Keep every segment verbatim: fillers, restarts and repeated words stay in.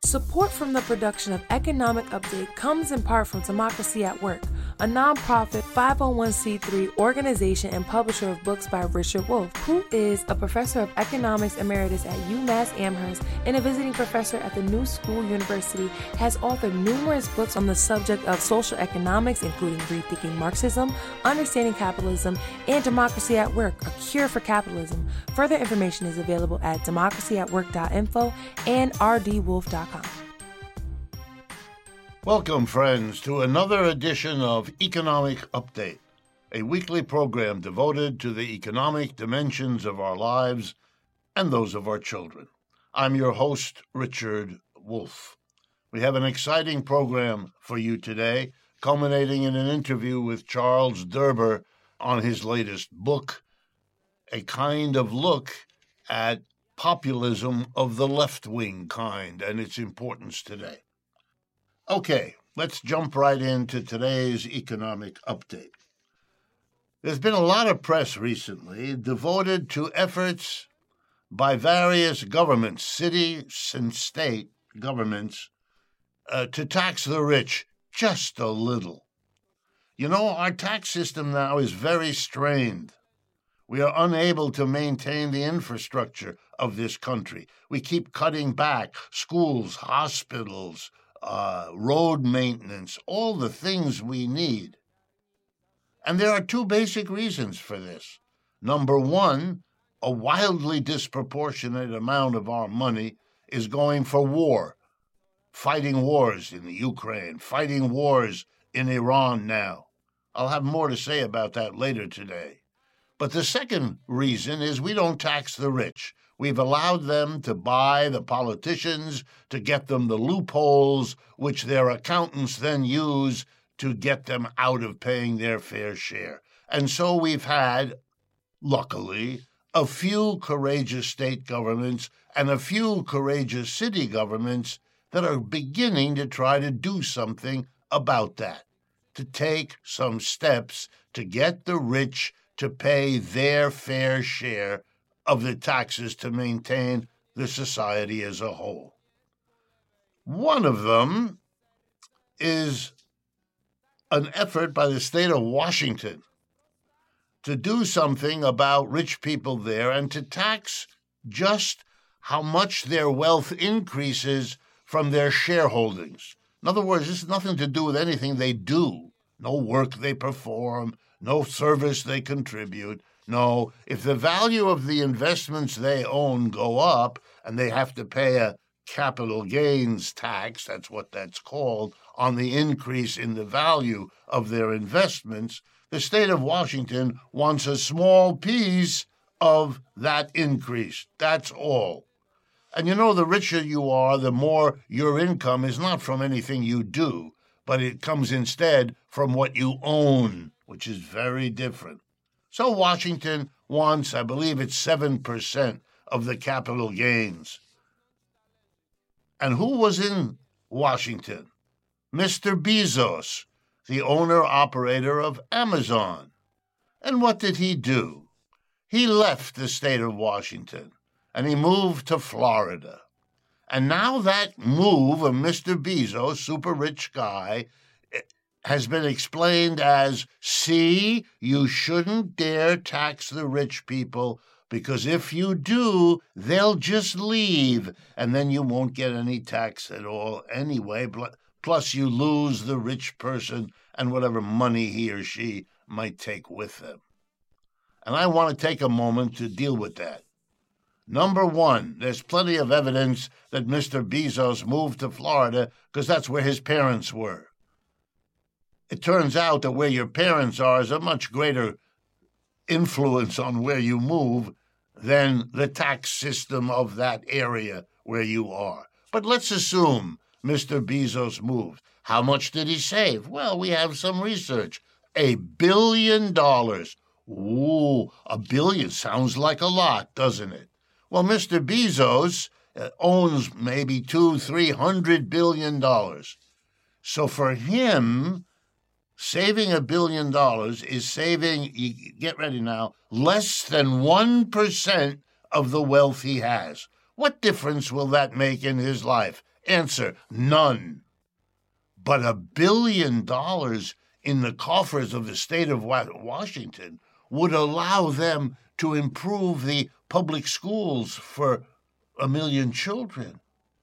Support from the production of Economic Update comes in part from Democracy at Work, a nonprofit five oh one c three organization and publisher of books by Richard Wolff, who is a professor of economics emeritus at UMass Amherst and a visiting professor at the New School University, has authored numerous books on the subject of social economics, including Rethinking Marxism, Understanding Capitalism, and Democracy at Work, A Cure for Capitalism. Further information is available at democracy at work dot info and r d wolf dot com. Welcome, friends, to another edition of Economic Update, a weekly program devoted to the economic dimensions of our lives and those of our children. I'm your host, Richard Wolff. We have an exciting program for you today, culminating in an interview with Charles Derber on his latest book, a kind of look at populism of the left-wing kind and its importance today. Okay, let's jump right into today's economic update. There's been a lot of press recently devoted to efforts by various governments, city and state governments, uh, to tax the rich just a little. You know, our tax system now is very strained. We are unable to maintain the infrastructure of this country. We keep cutting back schools, hospitals, uh, road maintenance, all the things we need. And there are two basic reasons for this. Number one, a wildly disproportionate amount of our money is going for war, fighting wars in the Ukraine, fighting wars in Iran now. I'll have more to say about that later today. But the second reason is we don't tax the rich. We've allowed them to buy the politicians, to get them the loopholes, which their accountants then use to get them out of paying their fair share. And so we've had, luckily, a few courageous state governments and a few courageous city governments that are beginning to try to do something about that, to take some steps to get the rich to pay their fair share of the taxes to maintain the society as a whole. One of them is an effort by the state of Washington to do something about rich people there and to tax just how much their wealth increases from their shareholdings. In other words, this has nothing to do with anything they do, no work they perform, no service they contribute. No, if the value of the investments they own go up and they have to pay a capital gains tax, that's what that's called, on the increase in the value of their investments, the state of Washington wants a small piece of that increase. That's all. And you know, the richer you are, the more your income is not from anything you do, but it comes instead from what you own, which is very different. So Washington wants, I believe it's seven percent of the capital gains. And who was in Washington? Mister Bezos, the owner-operator of Amazon. And what did he do? He left the state of Washington, and he moved to Florida. And now that move of Mister Bezos, super rich guy, has been explained as, see, you shouldn't dare tax the rich people, because if you do, they'll just leave, and then you won't get any tax at all anyway, plus you lose the rich person and whatever money he or she might take with them. And I want to take a moment to deal with that. Number one, there's plenty of evidence that Mister Bezos moved to Florida because that's where his parents were. It turns out that where your parents are is a much greater influence on where you move than the tax system of that area where you are. But let's assume Mister Bezos moved. How much did he save? Well, we have some research. A billion dollars. Ooh, a billion sounds like a lot, doesn't it? Well, Mister Bezos uh, owns maybe two, three hundred billion dollars. So for him, saving a billion dollars is saving, you get ready now, less than one percent of the wealth he has. What difference will that make in his life? Answer, none. But a billion dollars in the coffers of the state of Washington would allow them to improve the public schools for a million children.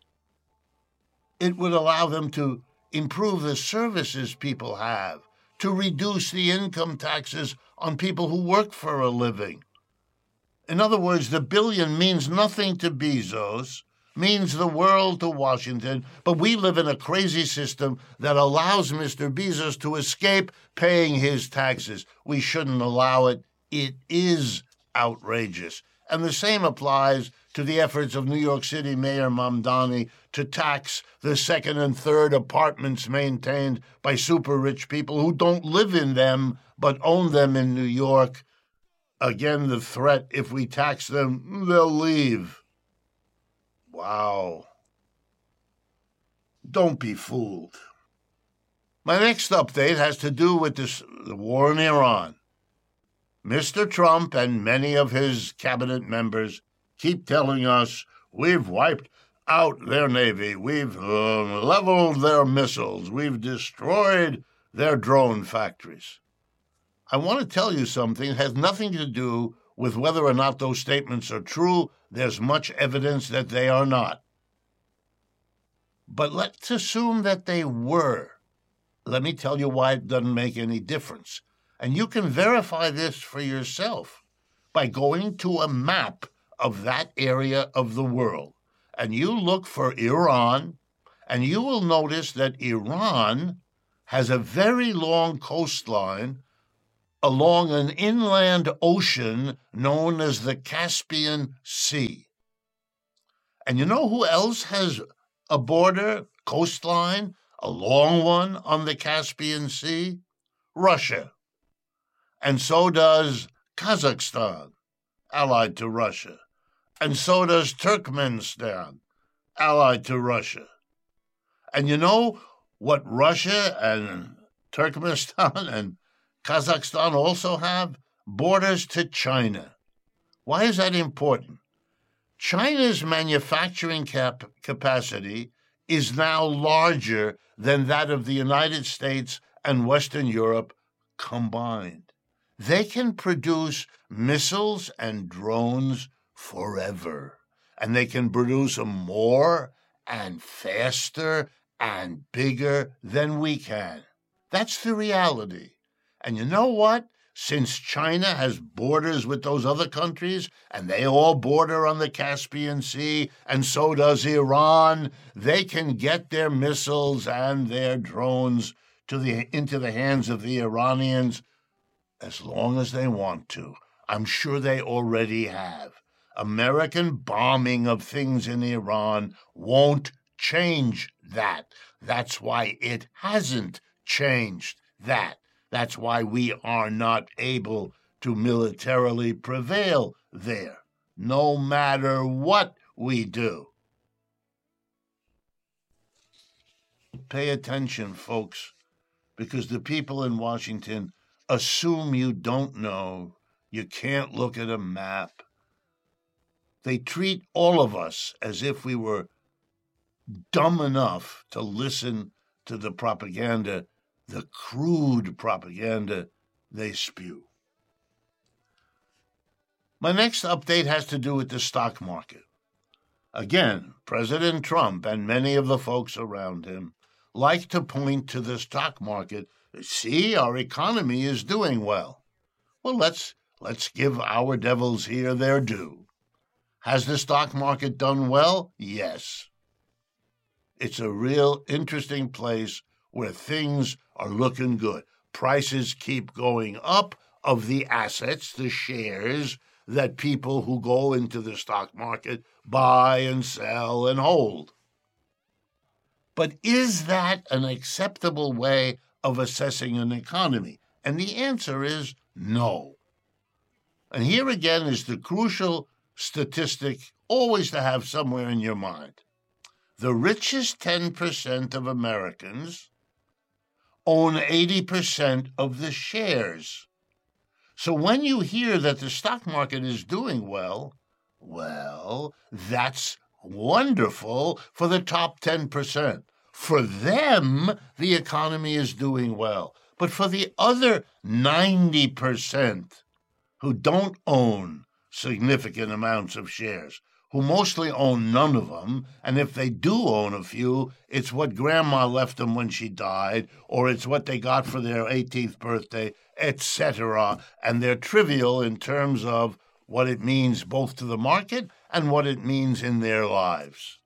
It would allow them to improve the services people have, to reduce the income taxes on people who work for a living. In other words, the billion means nothing to Bezos, means the world to Washington, but we live in a crazy system that allows Mister Bezos to escape paying his taxes. We shouldn't allow it. It is outrageous. And the same applies to the efforts of New York City Mayor Mamdani to tax the second and third apartments maintained by super-rich people who don't live in them but own them in New York. Again, the threat, if we tax them, they'll leave. Wow. Don't be fooled. My next update has to do with this, the war in Iran. Mister Trump and many of his cabinet members keep telling us we've wiped out their navy, we've uh, leveled their missiles, we've destroyed their drone factories. I want to tell you something. It has nothing to do with whether or not those statements are true. There's much evidence that they are not. But let's assume that they were. Let me tell you why it doesn't make any difference. And you can verify this for yourself by going to a map of that area of the world. And you look for Iran, and you will notice that Iran has a very long coastline along an inland ocean known as the Caspian Sea. And you know who else has a border, coastline, a long one on the Caspian Sea? Russia. And so does Kazakhstan, allied to Russia. And so does Turkmenistan, allied to Russia. And you know what Russia and Turkmenistan and Kazakhstan also have? Borders to China. Why is that important? China's manufacturing cap- capacity is now larger than that of the United States and Western Europe combined. They can produce missiles and drones forever, and they can produce them more and faster and bigger than we can. That's the reality. And you know what? Since China has borders with those other countries, and they all border on the Caspian Sea, and so does Iran, they can get their missiles and their drones to the into the hands of the Iranians as long as they want to. I'm sure they already have. American bombing of things in Iran won't change that. That's why it hasn't changed that. That's why we are not able to militarily prevail there, no matter what we do. Pay attention, folks, because the people in Washington assume you don't know. You can't look at a map. They treat all of us as if we were dumb enough to listen to the propaganda, the crude propaganda they spew. My next update has to do with the stock market. Again, President Trump and many of the folks around him like to point to the stock market. See, our economy is doing well. Well, let's let's give our devils here their due. Has the stock market done well? Yes. It's a real interesting place where things are looking good. Prices keep going up of the assets, the shares that people who go into the stock market buy and sell and hold. But is that an acceptable way of assessing an economy? And the answer is no. And here again is the crucial statistic always to have somewhere in your mind. The richest ten percent of Americans own eighty percent of the shares. So when you hear that the stock market is doing well, well, that's wonderful for the top ten percent. For them, the economy is doing well. But for the other ninety percent who don't own significant amounts of shares, who mostly own none of them, and if they do own a few, it's what grandma left them when she died, or it's what they got for their eighteenth birthday, et cetera, and they're trivial in terms of what it means both to the market and what it means in their lives.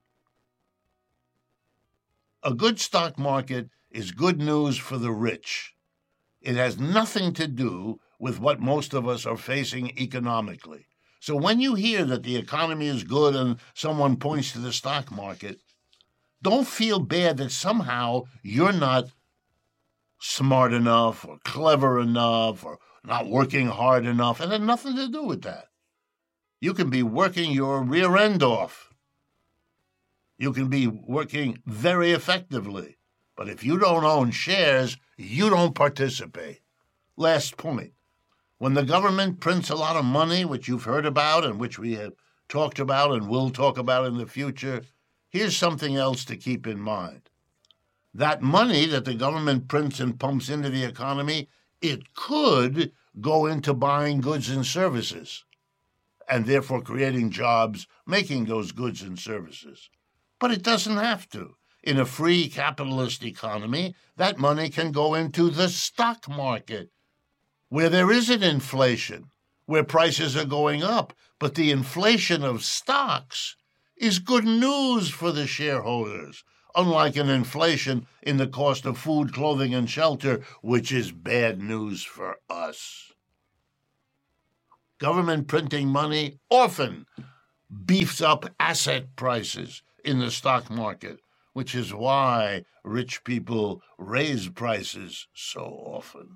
A good stock market is good news for the rich. It has nothing to do with what most of us are facing economically. So when you hear that the economy is good and someone points to the stock market, don't feel bad that somehow you're not smart enough or clever enough or not working hard enough. It had nothing to do with that. You can be working your rear end off. You can be working very effectively. But if you don't own shares, you don't participate. Last point. When the government prints a lot of money, which you've heard about and which we have talked about and will talk about in the future, here's something else to keep in mind. That money that the government prints and pumps into the economy, it could go into buying goods and services, and therefore creating jobs, making those goods and services. But it doesn't have to. In a free capitalist economy, that money can go into the stock market, where there isn't inflation, where prices are going up, but the inflation of stocks is good news for the shareholders, unlike an inflation in the cost of food, clothing, and shelter, which is bad news for us. Government printing money often beefs up asset prices in the stock market, which is why rich people raise prices so often.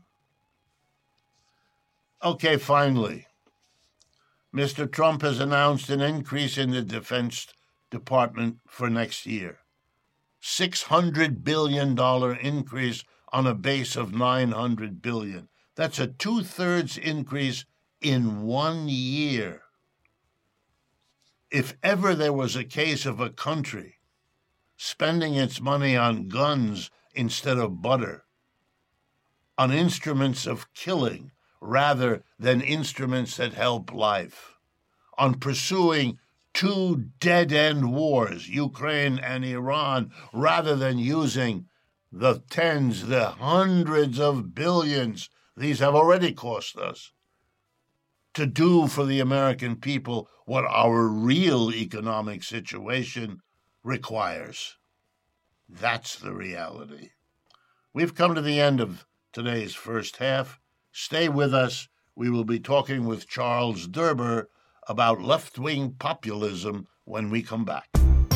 Okay, finally, Mister Trump has announced an increase in the Defense Department for next year. six hundred billion dollars increase on a base of nine hundred billion dollars. That's a two-thirds increase in one year. If ever there was a case of a country spending its money on guns instead of butter, on instruments of killing rather than instruments that help life, on pursuing two dead-end wars, Ukraine and Iran, rather than using the tens, the hundreds of billions these have already cost us, to do for the American people what our real economic situation requires. That's the reality. We've come to the end of today's first half. Stay with us. We will be talking with Charles Derber about left-wing populism when we come back.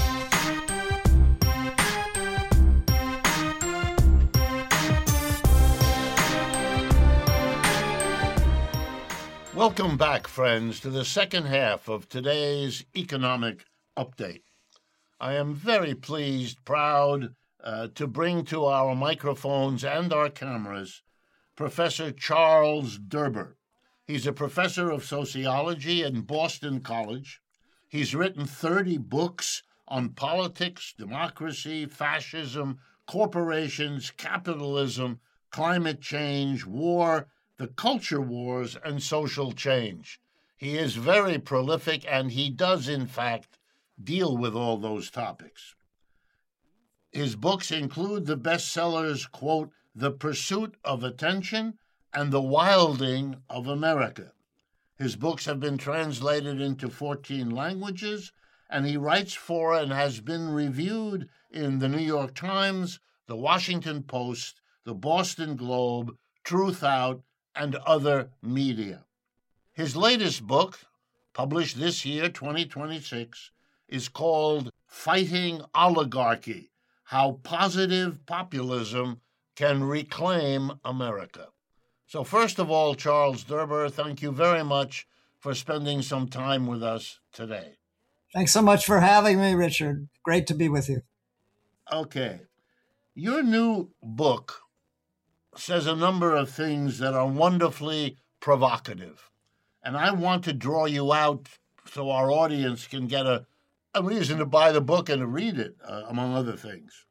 Welcome back, friends, to the second half of today's economic update. I am very pleased, proud, uh, to bring to our microphones and our cameras Professor Charles Derber. He's a professor of sociology in Boston College. He's written thirty books on politics, democracy, fascism, corporations, capitalism, climate change, war, the culture wars, and social change. He is very prolific, and he does, in fact, deal with all those topics. His books include the bestsellers, quote, The Pursuit of Attention and The Wilding of America. His books have been translated into fourteen languages, and he writes for and has been reviewed in the New York Times, the Washington Post, the Boston Globe, Truth Out, and other media. His latest book, published this year, twenty twenty-six, is called Fighting Oligarchy: How Positive Populism Can Reclaim America. So first of all, Charles Derber, thank you very much for spending some time with us today. Thanks so much for having me, Richard. Great to be with you. Okay. Your new book says a number of things that are wonderfully provocative. And I want to draw you out so our audience can get a a reason to buy the book and to read it, uh, among other things.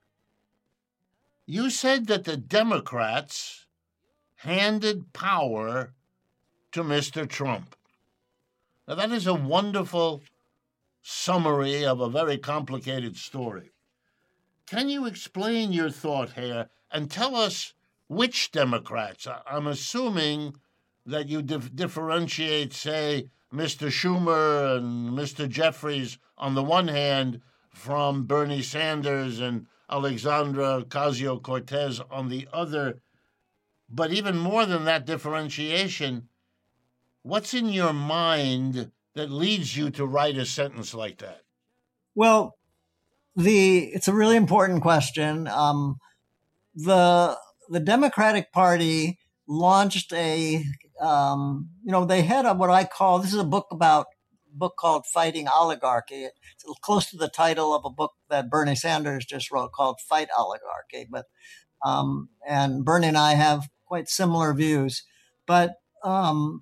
You said that the Democrats handed power to Mister Trump. Now, that is a wonderful summary of a very complicated story. Can you explain your thought here and tell us which Democrats? I'm assuming that you dif- differentiate, say, Mister Schumer and Mister Jeffries on the one hand from Bernie Sanders and Alexandra Ocasio-Cortez on the other. But even more than that differentiation, what's in your mind that leads you to write a sentence like that? Well, the it's a really important question. Um, the the Democratic Party launched a um, you know they had a, what I call this is a book about book called Fighting Oligarchy. It's close to the title of a book that Bernie Sanders just wrote called Fight Oligarchy. But um, and Bernie and I have quite similar views. But um,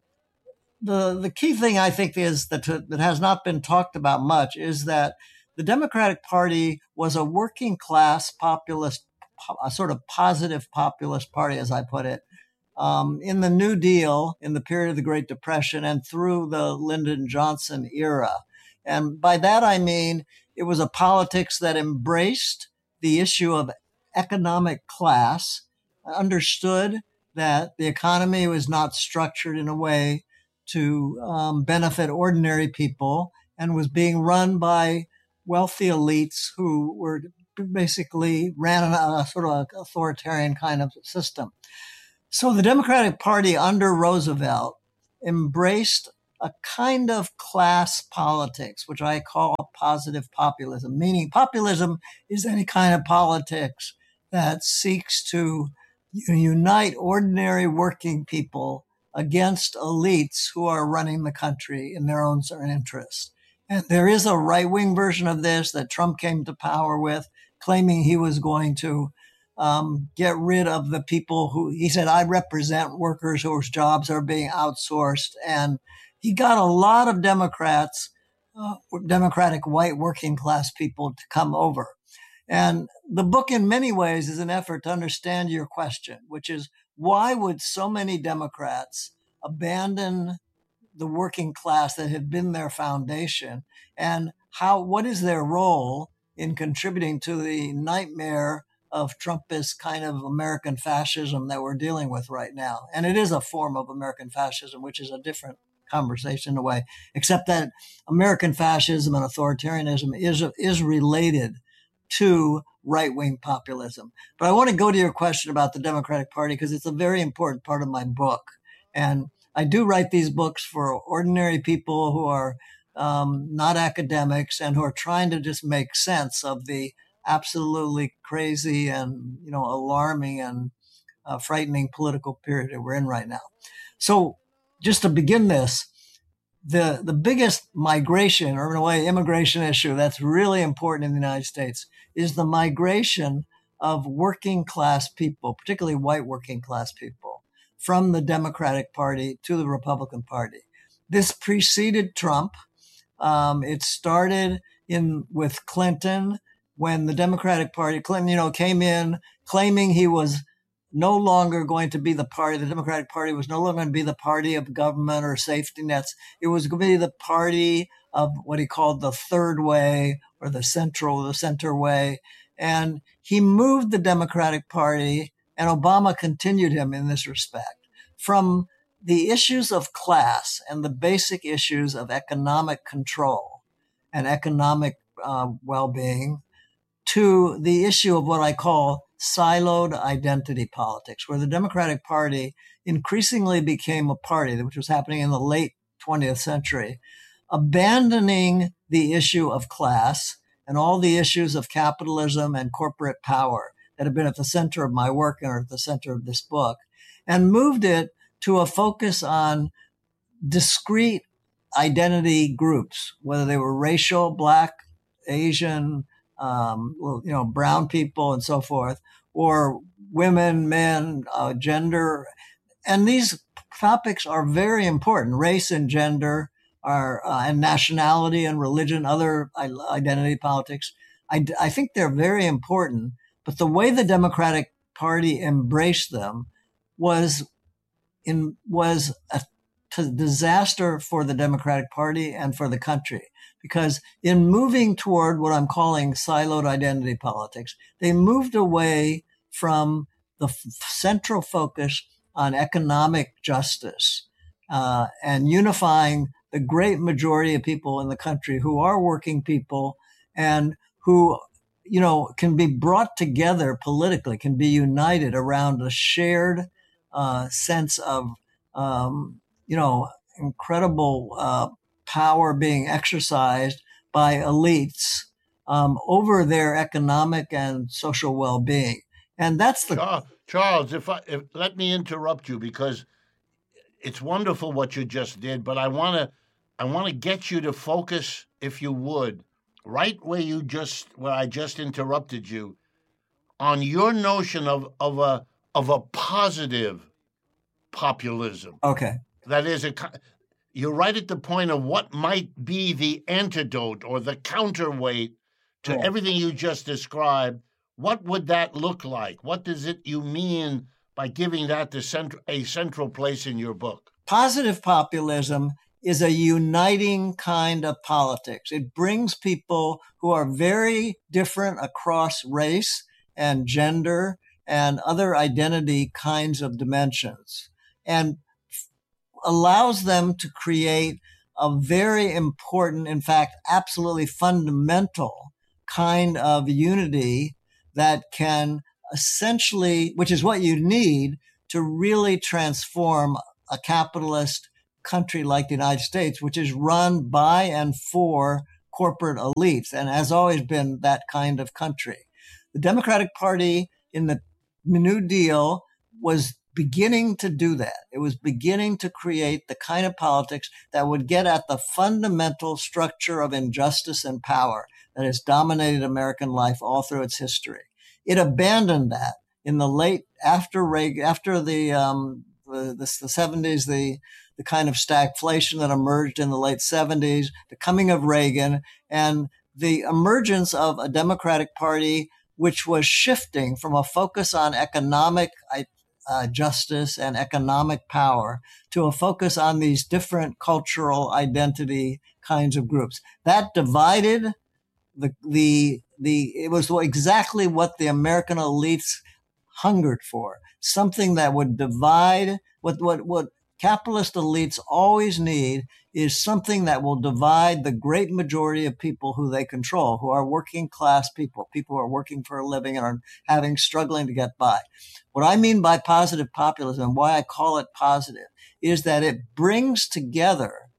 the the key thing I think is that that has not been talked about much is that the Democratic Party was a working class populist, a sort of positive populist party, as I put it, um, in the New Deal, in the period of the Great Depression, and through the Lyndon Johnson era. And by that, I mean it was a politics that embraced the issue of economic class, understood that the economy was not structured in a way to um, benefit ordinary people, and was being run by wealthy elites who were basically ran a, a sort of authoritarian kind of system. So the Democratic Party under Roosevelt embraced a kind of class politics, which I call positive populism, meaning populism is any kind of politics that seeks to unite ordinary working people against elites who are running the country in their own interest. And there is a right-wing version of this that Trump came to power with, claiming he was going to um, get rid of the people who, he said, I represent workers whose jobs are being outsourced. And he got a lot of Democrats, uh, Democratic white working class people to come over. And the book in many ways is an effort to understand your question, which is why would so many Democrats abandon the working class that had been their foundation, and how, what is their role in contributing to the nightmare of Trumpist kind of American fascism that we're dealing with right now? And it is a form of American fascism, which is a different conversation in a way, except that American fascism and authoritarianism is, is related to right-wing populism. But I want to go to your question about the Democratic Party because it's a very important part of my book. And I do write these books for ordinary people who are um, not academics and who are trying to just make sense of the absolutely crazy and, you know, alarming and uh, frightening political period that we're in right now. So just to begin this, the, the biggest migration, or in a way, immigration issue that's really important in the United States is the migration of working class people, particularly white working class people, from the Democratic Party to the Republican Party. This preceded Trump. Um, it started in with Clinton when the Democratic Party, Clinton, you know, came in claiming he was no longer going to be the party. The Democratic Party was no longer going to be the party of government or safety nets. It was going to be the party of what he called the third way or the central, the center way. And he moved the Democratic Party, and Obama continued him in this respect, from the issues of class and the basic issues of economic control and economic uh, well-being to the issue of what I call siloed identity politics, where the Democratic Party increasingly became a party, which was happening in the late twentieth century, abandoning the issue of class and all the issues of capitalism and corporate power that have been at the center of my work and are at the center of this book, and moved it to a focus on discrete identity groups, whether they were racial, Black, Asian, um, you know, brown people and so forth, or women, men, uh, gender. And these topics are very important, race and gender, are uh, and nationality and religion, other identity politics. I, I think they're very important, but the way the Democratic Party embraced them was in was a t- disaster for the Democratic Party and for the country. Because in moving toward what I'm calling siloed identity politics, they moved away from the f- central focus on economic justice uh, and unifying the great majority of people in the country who are working people and who, you know, can be brought together politically, can be united around a shared uh, sense of, um, you know, incredible uh, power being exercised by elites um, over their economic and social well-being. And that's the Charles, Charles if I if, let me interrupt you, because it's wonderful what you just did, but I want to I want to get you to focus, if you would, right where you just where I just interrupted you, on your notion of of a of a positive populism. Okay. That is a You're right at the point of what might be the antidote or the counterweight to Yeah. everything you just described. What would that look like? What does it you mean by giving that the cent- a central place in your book? Positive populism is a uniting kind of politics. It brings people who are very different across race and gender and other identity kinds of dimensions, and allows them to create a very important, in fact, absolutely fundamental kind of unity that can essentially, which is what you need to really transform a capitalist country like the United States, which is run by and for corporate elites and has always been that kind of country. The Democratic Party in the New Deal was beginning to do that. It was beginning to create the kind of politics that would get at the fundamental structure of injustice and power that has dominated American life all through its history. It abandoned that in the late, after Reagan, after the, um, the, the, the seventies, the, the kind of stagflation that emerged in the late seventies, the coming of Reagan, and the emergence of a Democratic Party which was shifting from a focus on economic Uh, justice and economic power to a focus on these different cultural identity kinds of groups. That divided the, the, the, it was exactly what the American elites hungered for. Something that would divide. What, what, what capitalist elites always need is something that will divide the great majority of people who they control, who are working class people, people who are working for a living and are having, struggling to get by. What I mean by positive populism, why I call it positive, is that it brings together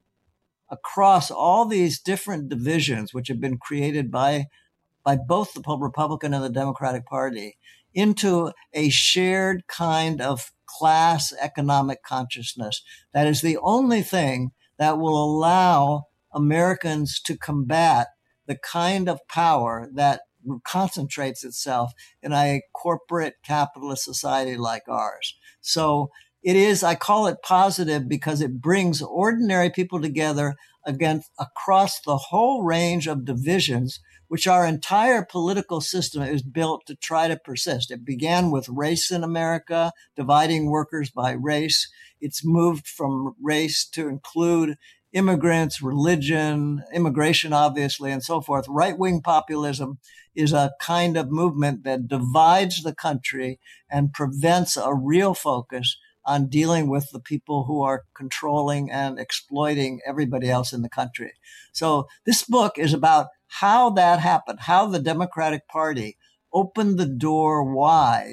across all these different divisions, which have been created by, by both the Republican and the Democratic Party, into a shared kind of class economic consciousness that is the only thing that will allow Americans to combat the kind of power that concentrates itself in a corporate capitalist society like ours. So it is, I call it positive because it brings ordinary people together against across the whole range of divisions, which our entire political system is built to try to persist. It began with race in America, dividing workers by race. It's moved from race to include immigrants, religion, immigration, obviously, and so forth. Right-wing populism is a kind of movement that divides the country and prevents a real focus on dealing with the people who are controlling and exploiting everybody else in the country. So this book is about how that happened, how the Democratic Party opened the door wide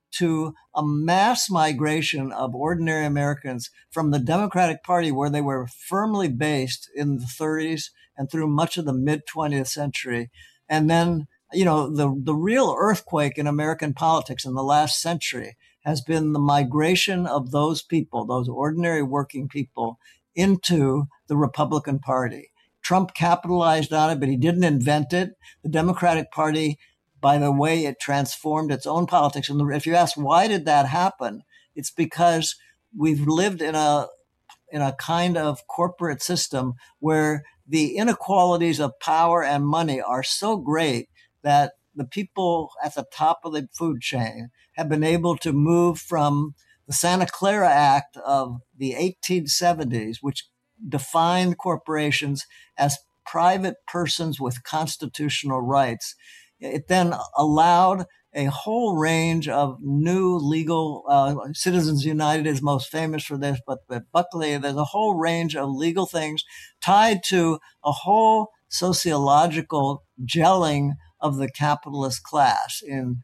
to a mass migration of ordinary Americans from the Democratic Party, where they were firmly based in the thirties and through much of the mid twentieth century. And then, you know, the, the real earthquake in American politics in the last century has been the migration of those people, those ordinary working people, into the Republican Party. Trump capitalized on it, but he didn't invent it. The Democratic Party, by the way it transformed its own politics. And if you ask, why did that happen? It's because we've lived in a in a kind of corporate system where the inequalities of power and money are so great that the people at the top of the food chain have been able to move from the Santa Clara Act of the eighteen seventies, which defined corporations as private persons with constitutional rights. It then allowed a whole range of new legal, uh, Citizens United is most famous for this, but, but Buckley, there's a whole range of legal things tied to a whole sociological gelling of the capitalist class in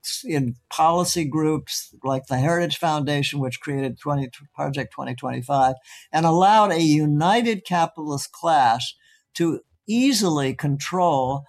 in policy groups like the Heritage Foundation, which created twenty, Project twenty twenty-five, and allowed a united capitalist class to easily control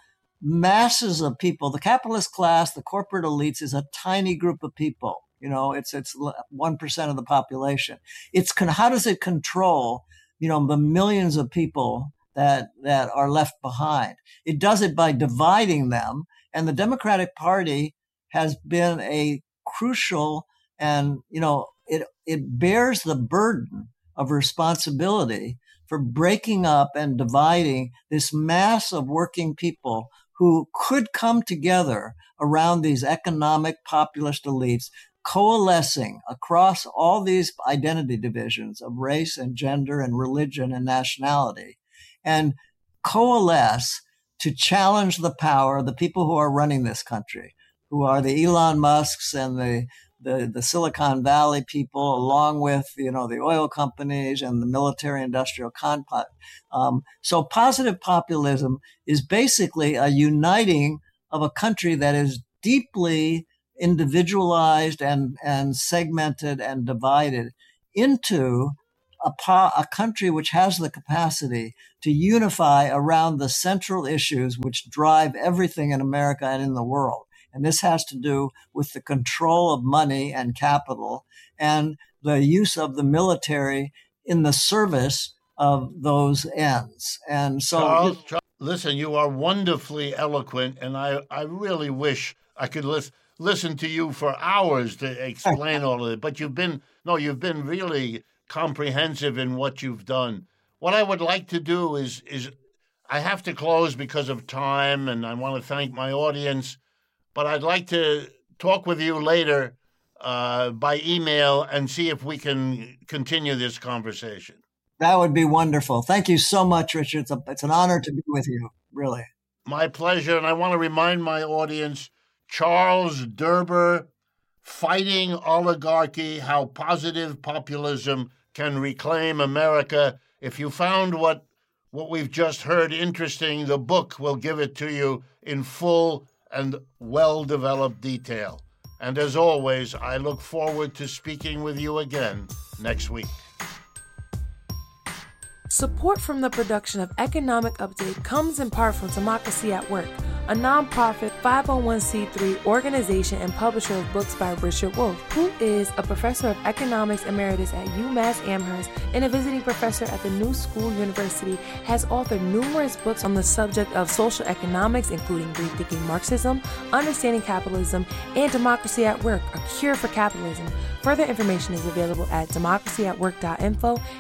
masses of people. The capitalist class, the corporate elites, is a tiny group of people. You know, it's it's one percent of the population. It's how does it control, you know, the millions of people that that are left behind? It does it by dividing them, and the Democratic Party has been a crucial, and you know, it it bears the burden of responsibility for breaking up and dividing this mass of working people who could come together around these economic populist elites, coalescing across all these identity divisions of race and gender and religion and nationality, and coalesce to challenge the power of the people who are running this country, who are the Elon Musks and the, the, the Silicon Valley people, along with, you know, the oil companies and the military industrial complex. Um, so positive populism is basically a uniting of a country that is deeply individualized and, and segmented and divided into a, po- a country which has the capacity to unify around the central issues which drive everything in America and in the world. And this has to do with the control of money and capital and the use of the military in the service of those ends. And so, Charles, Charles, listen, you are wonderfully eloquent, and I, I really wish I could listen listen to you for hours to explain all of it. But you've been no, you've been really comprehensive in what you've done. What I would like to do is is I have to close because of time, and I want to thank my audience. But I'd like to talk with you later uh, by email and see if we can continue this conversation. That would be wonderful. Thank you so much, Richard. It's, a, it's an honor to be with you, really. My pleasure. And I want to remind my audience, Charles Derber, Fighting Oligarchy, How Positive Populism Can Reclaim America. If you found what, what we've just heard interesting, the book will give it to you in full and well-developed detail. And as always, I look forward to speaking with you again next week. Support from the production of Economic Update comes in part from Democracy at Work, a nonprofit five oh one c three organization and publisher of books by Richard Wolff, who is a professor of economics emeritus at UMass Amherst and a visiting professor at the New School University, has authored numerous books on the subject of social economics, including Rethinking Marxism, Understanding Capitalism, and Democracy at Work, A Cure for Capitalism. Further information is available at democracy at work dot info